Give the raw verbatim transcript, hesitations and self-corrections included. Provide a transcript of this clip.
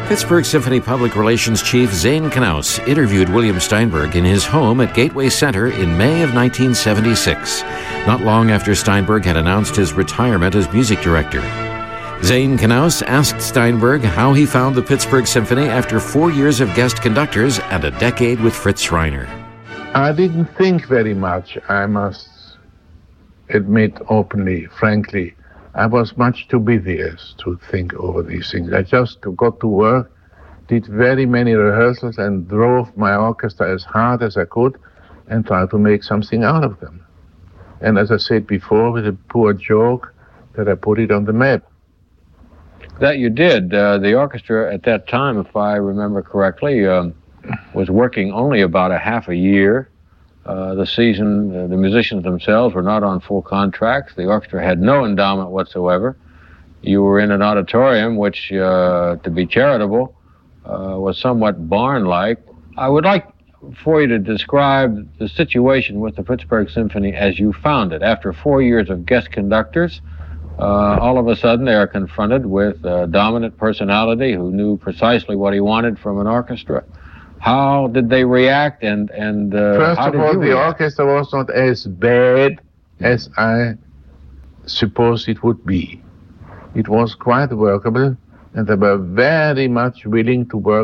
Pittsburgh Symphony Public Relations Chief Zane Knaus interviewed William Steinberg in his home at Gateway Center in May of nineteen seventy-six, not long after Steinberg had announced his retirement as music director. Zane Knaus asked Steinberg how he found the Pittsburgh Symphony after four years of guest conductors and a decade with Fritz Reiner. I didn't think very much, I must admit openly, frankly. I was much too busy to think over these things. I just got to work, did very many rehearsals, and drove my orchestra as hard as I could and tried to make something out of them. And as I said before, with a poor joke, that I put it on the map. That you did. Uh, the orchestra at that time, if I remember correctly, um, was working only about a half a year. Uh, the season, uh, the musicians themselves were not on full contracts. The orchestra had no endowment whatsoever. You were in an auditorium which, uh, to be charitable, uh, was somewhat barn-like. I would like for you to describe the situation with the Pittsburgh Symphony as you found it. After four years of guest conductors, uh, all of a sudden they are confronted with a dominant personality who knew precisely what he wanted from an orchestra. How did they react, and, and uh, First how of did all, you the react? orchestra was not as bad as I supposed it would be. It was quite workable, and they were very much willing to work